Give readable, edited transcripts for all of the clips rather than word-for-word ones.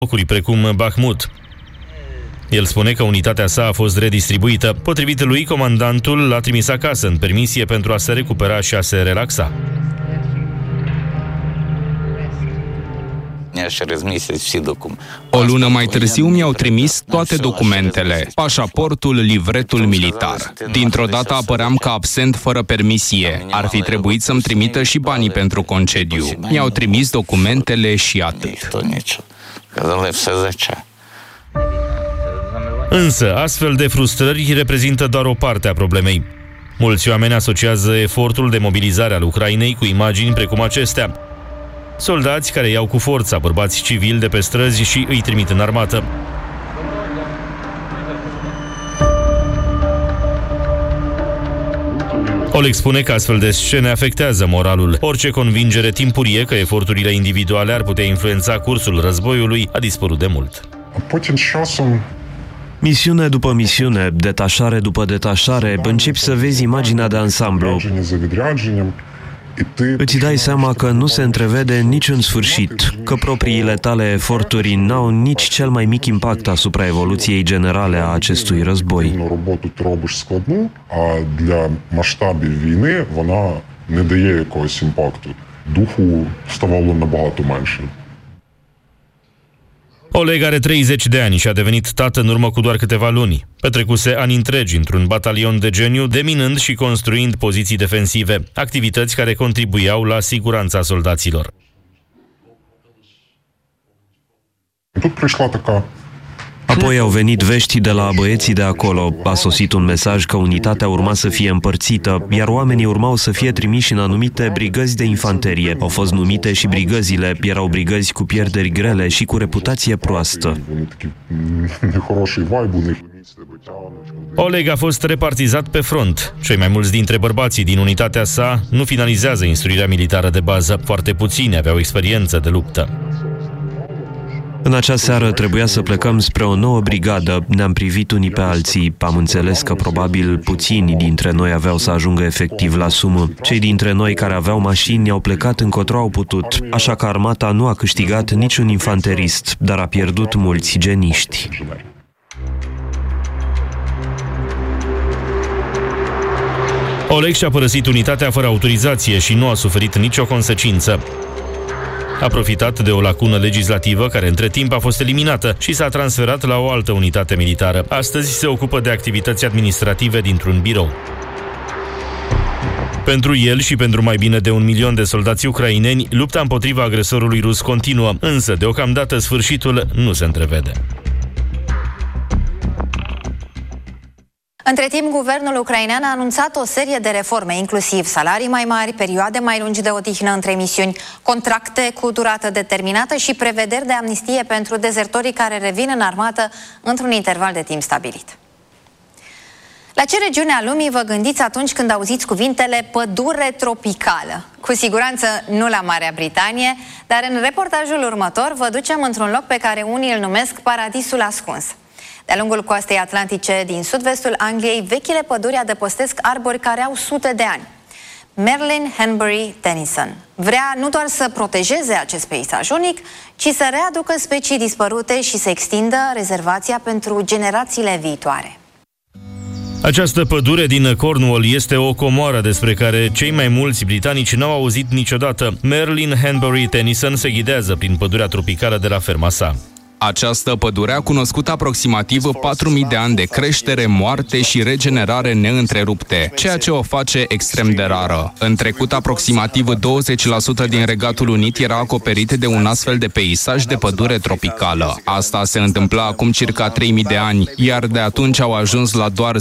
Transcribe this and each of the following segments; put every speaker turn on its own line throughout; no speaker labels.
locuri precum Bakhmut. El spune că unitatea sa a fost redistribuită. Potrivit lui, comandantul l-a trimis acasă în permisie pentru a se recupera și a se relaxa.
O lună mai târziu mi-au trimis toate documentele, pașaportul, livretul militar. Dintr-o dată apăream ca absent fără permisie. Ar fi trebuit să-mi trimită și banii pentru concediu. Mi-au trimis documentele și atât.
Însă, astfel de frustrări reprezintă doar o parte a problemei. Mulți oameni asociază efortul de mobilizare al Ucrainei cu imagini precum acestea. Soldați care iau cu forța bărbați civili de pe străzi și îi trimit în armată. Oleg spune că astfel de scene afectează moralul. Orice convingere timpurie că eforturile individuale ar putea influența cursul războiului a dispărut de mult.
Misiune după misiune, detașare după detașare, începi să vezi imaginea de ansamblu. Îți dai seama că nu se întrevede niciun sfârșit, că propriile tale eforturi n-au nici cel mai mic impact asupra evoluției generale a acestui război.
Oleg are 30 de ani și a devenit tată în urmă cu doar câteva luni. Petrecuse ani întregi într-un batalion de geniu, deminând și construind poziții defensive, activități care contribuiau la siguranța soldaților.
Apoi au venit vești de la băieții de acolo. A sosit un mesaj că unitatea urma să fie împărțită, iar oamenii urmau să fie trimiși în anumite brigăzi de infanterie. Au fost numite și brigăzile, erau brigăzi cu pierderi grele și cu reputație proastă.
Oleg a fost repartizat pe front. Cei mai mulți dintre bărbații din unitatea sa nu finalizează instruirea militară de bază. Foarte puțini aveau experiență de luptă.
În acea seară trebuia să plecăm spre o nouă brigadă. Ne-am privit unii pe alții. Am înțeles că probabil puțini dintre noi aveau să ajungă efectiv la sumă. Cei dintre noi care aveau mașini au plecat încotro au putut, așa că armata nu a câștigat niciun infanterist, dar a pierdut mulți geniști.
Oleg și-a părăsit unitatea fără autorizație și nu a suferit nicio consecință. A profitat de o lacună legislativă care între timp a fost eliminată și s-a transferat la o altă unitate militară. Astăzi se ocupă de activități administrative dintr-un birou. Pentru el și pentru mai bine de 1 milion de soldați ucraineni, lupta împotriva agresorului rus continuă, însă deocamdată sfârșitul nu se întrevede.
Între timp, guvernul ucrainean a anunțat o serie de reforme, inclusiv salarii mai mari, perioade mai lungi de odihnă între misiuni, contracte cu durată determinată și prevederi de amnistie pentru dezertorii care revin în armată într-un interval de timp stabilit. La ce regiune a lumii vă gândiți atunci când auziți cuvintele pădure tropicală? Cu siguranță nu la Marea Britanie, dar în reportajul următor vă ducem într-un loc pe care unii îl numesc paradisul ascuns. De-a lungul coastei atlantice din sud-vestul Angliei, vechile păduri adăpostesc arbori care au sute de ani. Merlin Henbury Tennyson vrea nu doar să protejeze acest peisaj unic, ci să readucă specii dispărute și să extindă rezervația pentru generațiile viitoare.
Această pădure din Cornwall este o comoară despre care cei mai mulți britanici n-au auzit niciodată. Merlin Henbury Tennyson se ghidează prin pădurea tropicală de la ferma sa.
Această pădure a cunoscut aproximativ 4.000 de ani de creștere, moarte și regenerare neîntrerupte, ceea ce o face extrem de rară. În trecut, aproximativ 20% din Regatul Unit era acoperit de un astfel de peisaj de pădure tropicală. Asta se întâmpla acum circa 3.000 de ani, iar de atunci au ajuns la doar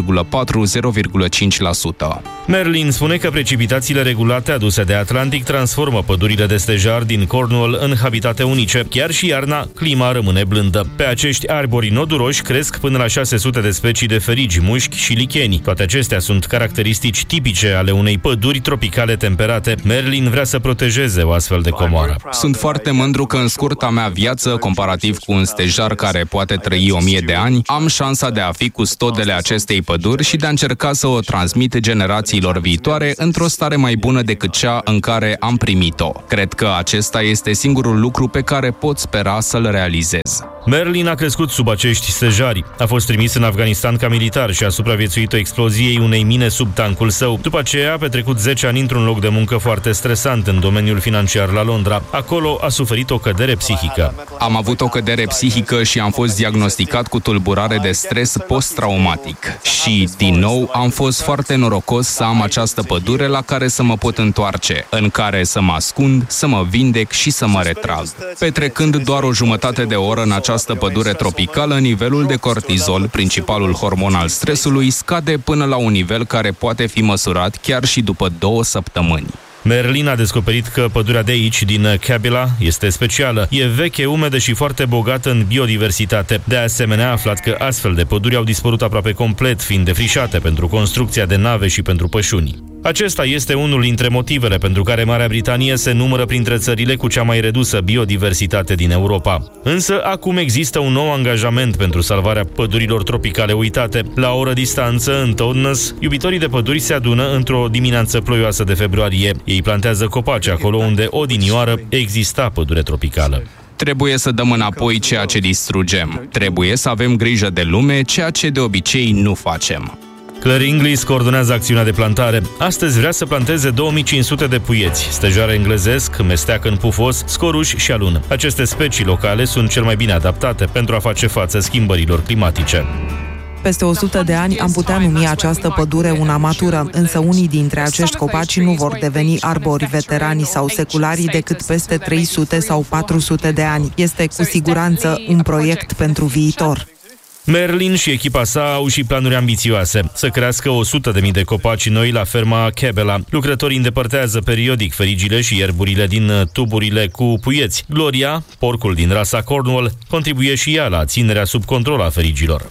0,4-0,5%.
Merlin spune că precipitațiile regulate aduse de Atlantic transformă pădurile de stejar din Cornwall în habitate unice. Chiar și iarna, clima rămâne blândă. Pe acești arbori noduroși cresc până la 600 de specii de ferigi, mușchi și licheni. Toate acestea sunt caracteristici tipice ale unei păduri tropicale temperate. Merlin vrea să protejeze o astfel de comoară.
Sunt foarte mândru că în scurta mea viață, comparativ cu un stejar care poate trăi 1000 de ani, am șansa de a fi custodele acestei păduri și de a încerca să o transmit generațiilor viitoare într-o stare mai bună decât cea în care am primit-o. Cred că acesta este singurul lucru pe care pot spera să-l realizez analizez.
Merlin a crescut sub acești stejari. A fost trimis în Afganistan ca militar și a supraviețuit exploziei unei mine sub tancul său. După aceea a petrecut 10 ani într-un loc de muncă foarte stresant în domeniul financiar la Londra. Acolo a suferit o cădere psihică.
Am avut o cădere psihică și am fost diagnosticat cu tulburare de stres post-traumatic. Și, din nou, am fost foarte norocos să am această pădure la care să mă pot întoarce, în care să mă ascund, să mă vindec și să mă retrag. Petrecând doar o jumătate de oră în această pădure tropicală, nivelul de cortizol, principalul hormon al stresului, scade până la un nivel care poate fi măsurat chiar și după 2 săptămâni.
Merlin a descoperit că pădurea de aici, din Kabila, este specială. E veche, umedă și foarte bogată în biodiversitate. De asemenea, a aflat că astfel de păduri au dispărut aproape complet, fiind defrișate pentru construcția de nave și pentru pășuni. Acesta este unul dintre motivele pentru care Marea Britanie se numără printre țările cu cea mai redusă biodiversitate din Europa. Însă, acum există un nou angajament pentru salvarea pădurilor tropicale uitate. La o oră distanță, în Totnes, iubitorii de păduri se adună într-o dimineață ploioasă de februarie. Ei plantează copaci acolo unde odinioară exista pădure tropicală.
Trebuie să dăm înapoi ceea ce distrugem. Trebuie să avem grijă de lume, ceea ce de obicei nu facem.
Claire Inglis coordonează acțiunea de plantare. Astăzi vrea să planteze 2500 de puieți, stejar englezesc, mesteacăn pufos, scoruș și alun. Aceste specii locale sunt cel mai bine adaptate pentru a face față schimbărilor climatice.
Peste 100 de ani am putea numi această pădure una matură, însă unii dintre acești copaci nu vor deveni arbori veterani sau seculari decât peste 300 sau 400 de ani. Este cu siguranță un proiect pentru viitor.
Merlin și echipa sa au și planuri ambițioase. Să crească 100.000 de copaci noi la ferma Kabila. Lucrătorii îndepărtează periodic ferigile și ierburile din tuburile cu puieți. Gloria, porcul din rasa Cornwall, contribuie și ea la ținerea sub control a ferigilor.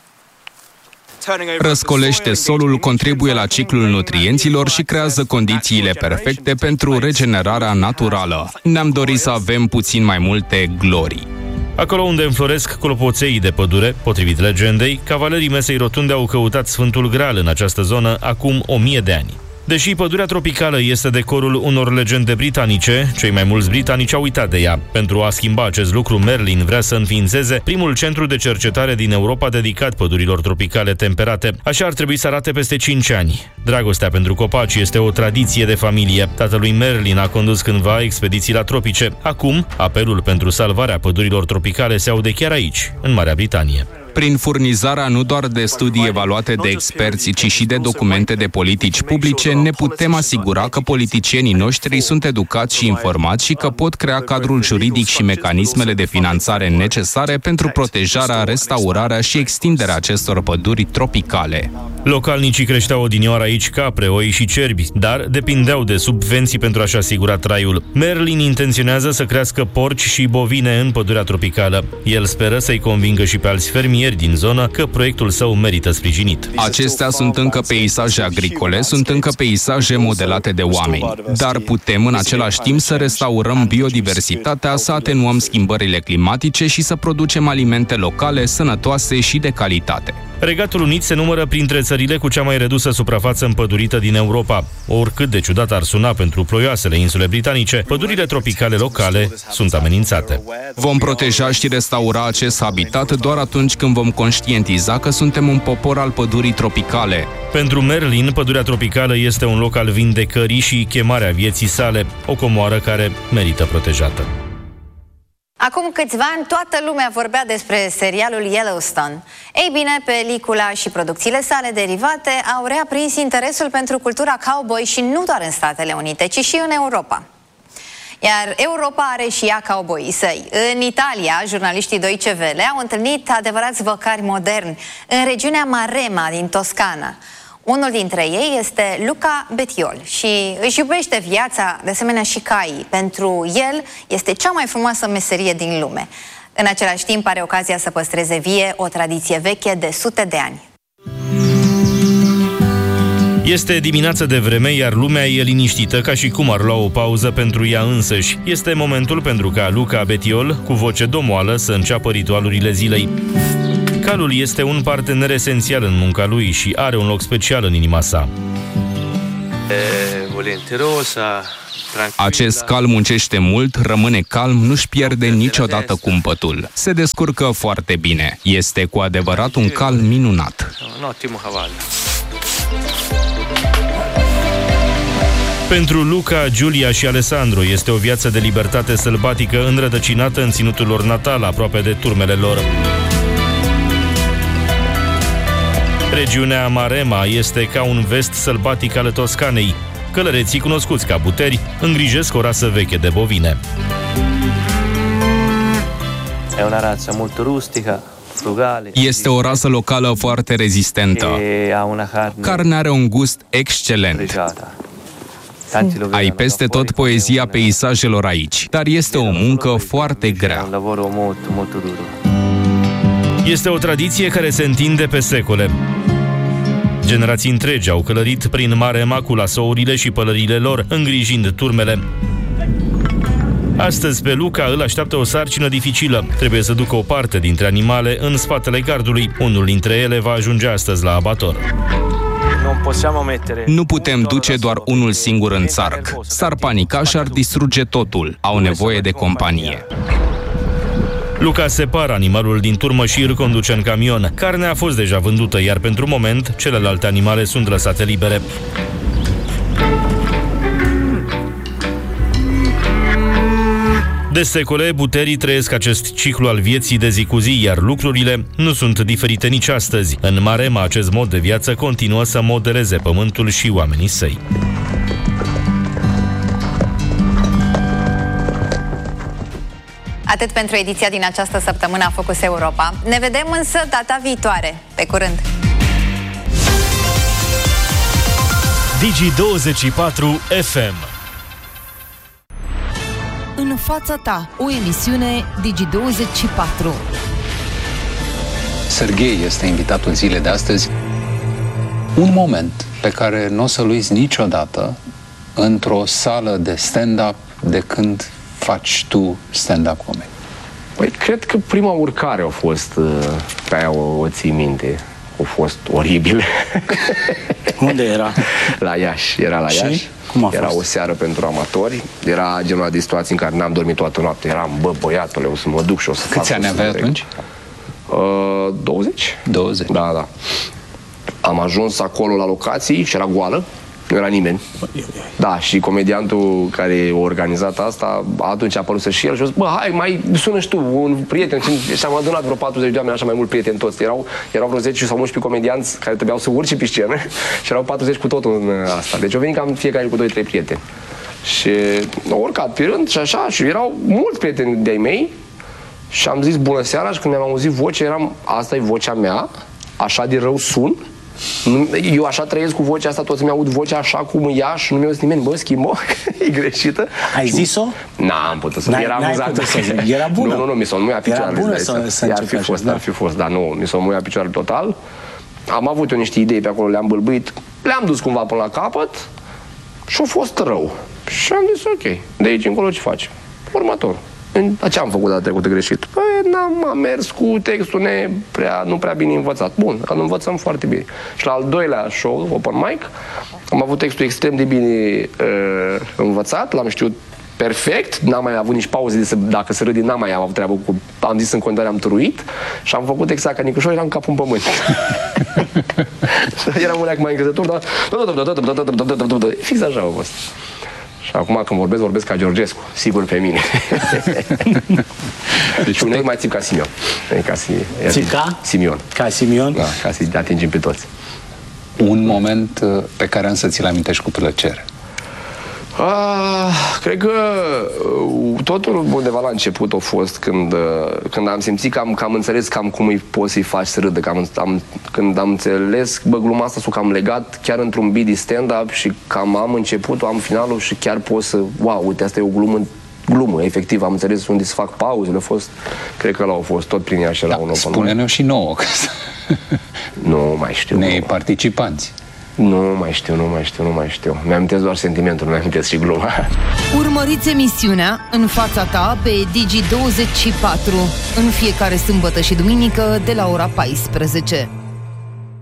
Răscolește solul, contribuie la ciclul nutrienților și creează condițiile perfecte pentru regenerarea naturală. Ne-am dorit să avem puțin mai multe glorii.
Acolo unde înfloresc clopoței de pădure, potrivit legendei, cavalerii mesei rotunde au căutat Sfântul Graal în această zonă acum 1000 de ani. Deși pădurea tropicală este decorul unor legende britanice, cei mai mulți britanici au uitat de ea. Pentru a schimba acest lucru, Merlin vrea să înființeze primul centru de cercetare din Europa dedicat pădurilor tropicale temperate. Așa ar trebui să arate peste 5 ani. Dragostea pentru copaci este o tradiție de familie. Tatălui Merlin a condus cândva expediții la tropice. Acum, apelul pentru salvarea pădurilor tropicale se aude chiar aici, în Marea Britanie.
Prin furnizarea nu doar de studii evaluate de experți, ci și de documente de politici publice, ne putem asigura că politicienii noștri sunt educați și informați și că pot crea cadrul juridic și mecanismele de finanțare necesare pentru protejarea, restaurarea și extinderea acestor păduri tropicale.
Localnicii creșteau odinioară aici capre, oi și cerbi, dar depindeau de subvenții pentru a-și asigura traiul. Merlin intenționează să crească porci și bovine în pădurea tropicală. El speră să-i convingă și pe alți fermieri din zonă că proiectul său merită sprijinit.
Acestea sunt încă peisaje agricole, sunt încă peisaje modelate de oameni, dar putem în același timp să restaurăm biodiversitatea, să atenuăm schimbările climatice și să producem alimente locale, sănătoase și de calitate.
Regatul Unit se numără printre țările cu cea mai redusă suprafață împădurită din Europa. Oricât de ciudat ar suna pentru ploioasele insule britanice, pădurile tropicale locale sunt amenințate.
Vom proteja și restaura acest habitat doar atunci când vom conștientiza că suntem un popor al pădurii tropicale.
Pentru Merlin, pădurea tropicală este un loc al vindecării și chemarea vieții sale, o comoară care merită protejată.
Acum câțiva ani, toată lumea vorbea despre serialul Yellowstone. Ei bine, pelicula și producțiile sale derivate au reaprins interesul pentru cultura cowboy și nu doar în Statele Unite, ci și în Europa. Iar Europa are și ea cowboyii săi. În Italia, jurnaliștii Deutsche Welle au întâlnit adevărați văcari moderni în regiunea Maremma din Toscana. Unul dintre ei este Luca Bettiol și își iubește viața, de asemenea și caii. Pentru el este cea mai frumoasă meserie din lume. În același timp are ocazia să păstreze vie o tradiție veche de sute de ani.
Este dimineață de vreme, iar lumea e liniștită, ca și cum ar lua o pauză pentru ea însăși. Este momentul pentru ca Luca Bettiol, cu voce domoală, să înceapă ritualurile zilei. Calul este un partener esențial în munca lui și are un loc special în inima sa.
Acest cal muncește mult, rămâne calm, nu-și pierde niciodată cumpătul. Se descurcă foarte bine. Este cu adevărat un cal minunat.
Pentru Luca, Giulia și Alessandro este o viață de libertate sălbatică înrădăcinată în ținutul lor natal, aproape de turmele lor. Regiunea Maremma este ca un vest sălbatic al Toscanei. Călăreții cunoscuți ca buteri îngrijesc o rasă veche de bovine.
Este o rasă locală foarte rezistentă. Carnea are un gust excelent. Ai peste tot poezia peisajelor aici, dar este o muncă foarte grea.
Este o tradiție care se întinde pe secole. Generații întregi au călărit prin Maremma cu lasourile și pălăriile lor, îngrijind turmele. Astăzi pe Luca îl așteaptă o sarcină dificilă. Trebuie să ducă o parte dintre animale în spatele gardului. Unul dintre ele va ajunge astăzi la abator.
Nu putem duce doar unul singur în țarc. S-ar panica și ar distruge totul. Au nevoie de companie.
Luca separă animalul din turmă și îl conduce în camion. Carnea a fost deja vândută, iar pentru moment celelalte animale sunt lăsate libere. De secole, buterii trăiesc acest ciclu al vieții de zi cu zi, iar lucrurile nu sunt diferite nici astăzi. În Maremma, acest mod de viață continuă să modeleze pământul și oamenii săi.
Atât pentru ediția din această săptămână a Focus Europa. Ne vedem însă data viitoare. Pe curând!
Digi24 FM.
În fața ta, o emisiune Digi24.
Serghei este invitatul zilei de astăzi. Un moment pe care nu o să-l uiți niciodată într-o sală de stand-up de când faci tu stand-up comedy.
Păi, cred că prima urcare a fost, pe aia o ții minte, a fost oribil.
Unde era?
La Iași, era la Iași.
Cum a fost?
Era o seară pentru amatori, era genul de situații în care n-am dormit toată noaptea, eram, băiatule, o să mă duc și o să fac.
Câți ani aveai atunci?
20.
20?
Da. Am ajuns acolo la locații și era goală. Nu era nimeni. Da, și comediantul care a organizat asta, atunci a apărut și el și a zis, hai, mai sună și tu, un prieten. Și am adunat vreo 40 de oameni, așa mai mult prieteni toți. Erau vreo 10 sau 11 comedianți care trebuiau să urce pe scenă și erau 40 cu totul în asta. Deci au venit cam fiecare cu 2-3 prieteni. Și au urcat pe rând și așa, și erau mulți prieteni de-ai mei și am zis bună seara și când mi-am auzit vocea, asta e vocea mea, așa de rău sun. Eu așa trăiesc cu vocea asta, toți îmi aud vocea așa cum ea și nu mi-a zis nimeni, schimbo, e greșită.
Ai zis-o?
N-am putut să era amuzant.
Era bună?
Nu, mi s-a înmuiat picioarele.
Era bună să începi așa,
ar fi fost, dar nu, mi s-a înmuiat picioarele total. Am avut eu niște idei pe acolo, le-am bâlbâit, le-am dus cumva până la capăt și a fost rău. Și am zis, ok, de aici încolo ce faci? Următor. Ce am făcut data trecută greșit? Păi am mers cu textul nu prea bine învățat. Bun, îl învățăm foarte bine. Și la al doilea show, open mic, am avut textul extrem de bine învățat, l-am știut perfect, n-am mai avut nici pauze dacă se râde, n-am mai avut treabă cu... Am zis în continuare, am turuit și am făcut exact ca Nicușor, eram capul în pământ. Eram un leac mai încrezător, dar... Fix așa a fost. Și acum când vorbesc ca Georgescu, sigur pe mine. Deci un mai țip ca Simion.
Țip ca?
Simion.
Ca Simion?
Da, ca să-i atingem pe toți.
Un moment pe care am să ți-l amintești cu plăcere.
Cred că totul undeva la început a fost când am simțit că am înțeles cam cum îi poți să-i faci să râdă. Când am înțeles, gluma asta s-o cam legat chiar într-un beat de stand-up și cam am începutul, am finalul și chiar pot să, wow, uite, asta e o glumă, efectiv, am înțeles unde să fac pauzele, cred că ăla a fost tot prin ea și era un open.
Spune-ne-o și nouă.
Nu mai știu.
Participanți.
Nu mai știu. Mi-amintesc doar sentimentul, mi-amintesc și gluma.
Urmăriți emisiunea În fața ta pe Digi24 în fiecare sâmbătă și duminică de la ora 14.